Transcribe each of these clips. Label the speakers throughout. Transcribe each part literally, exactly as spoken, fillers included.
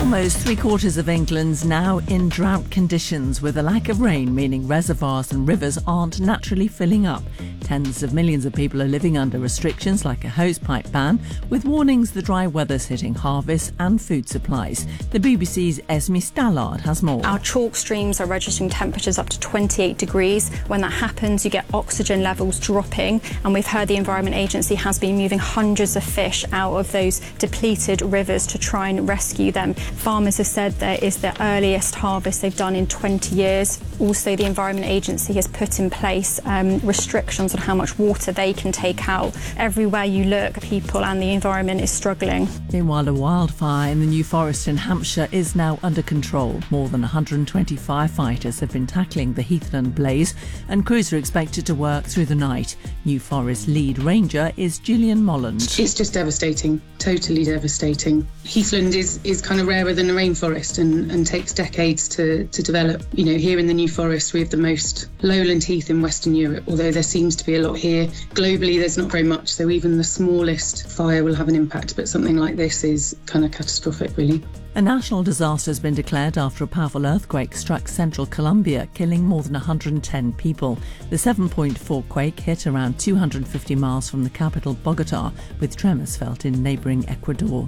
Speaker 1: Almost three quarters of England's now in drought conditions, with a lack of rain meaning reservoirs and rivers aren't naturally filling up. Tens of millions of people are living under restrictions like a hosepipe ban, with warnings the dry weather's hitting harvests and food supplies. The B B C's Esme Stallard has more.
Speaker 2: Our chalk streams are registering temperatures up to twenty-eight degrees. When that happens, you get oxygen levels dropping, and we've heard the Environment Agency has been moving hundreds of fish out of those depleted rivers to try and rescue them. Farmers have said that is the earliest harvest they've done in twenty years. Also, the Environment Agency has put in place um, restrictions on how much water they can take out. Everywhere you look, people and the environment is struggling.
Speaker 1: Meanwhile, a wildfire in the New Forest in Hampshire is now under control. More than one hundred twenty firefighters have been tackling the Heathland blaze, and crews are expected to work through the night. New Forest lead ranger is Gillian Molland.
Speaker 3: It's just devastating, totally devastating. Heathland is, is kind of rarer than the rainforest and, and takes decades to, to develop. You know, here in the New Forest, we have the most lowland heath in Western Europe, although there seems to be a lot here. Globally, there's not very much, so even the smallest fire will have an impact, but something like this is kind of catastrophic, really.
Speaker 1: A national disaster has been declared after a powerful earthquake struck central Colombia, killing more than one hundred ten people. The seven point four quake hit around two hundred fifty miles from the capital, Bogota, with tremors felt in neighbouring Ecuador.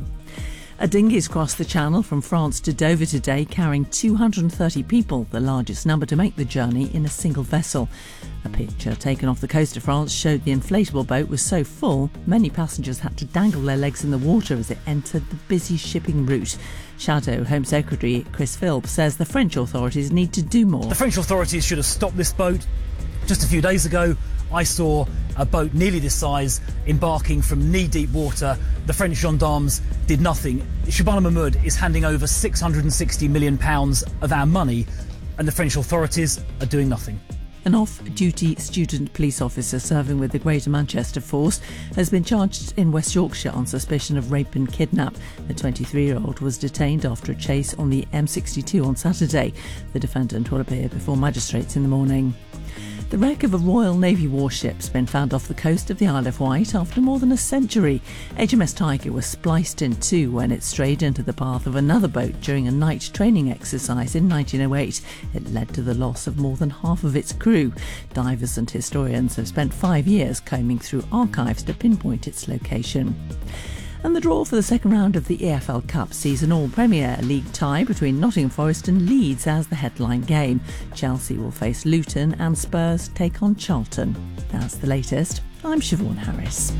Speaker 1: A dinghy's crossed the channel from France to Dover today, carrying two hundred thirty people, the largest number to make the journey in a single vessel. A picture taken off the coast of France showed the inflatable boat was so full, many passengers had to dangle their legs in the water as it entered the busy shipping route. Shadow Home Secretary Chris Philp says the French authorities need to do more.
Speaker 4: The French authorities should have stopped this boat. Just a few days ago, I saw a boat nearly this size embarking from knee-deep water. The French gendarmes did nothing. Shabana Mahmoud is handing over six hundred sixty million pounds of our money, and the French authorities are doing nothing.
Speaker 1: An off-duty student police officer serving with the Greater Manchester Force has been charged in West Yorkshire on suspicion of rape and kidnap. The twenty-three-year-old was detained after a chase on the M sixty-two on Saturday. The defendant will appear before magistrates in the morning. The wreck of a Royal Navy warship's been found off the coast of the Isle of Wight after more than a century. H M S Tiger was spliced in two when it strayed into the path of another boat during a night training exercise in nineteen oh eight. It led to the loss of more than half of its crew. Divers and historians have spent five years combing through archives to pinpoint its location. And the draw for the second round of the E F L Cup sees an all-Premier League tie between Nottingham Forest and Leeds as the headline game. Chelsea will face Luton and Spurs take on Charlton. That's the latest. I'm Siobhan Harris.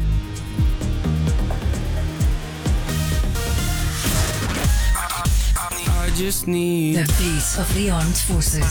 Speaker 5: I just need
Speaker 6: the beat of the armed forces.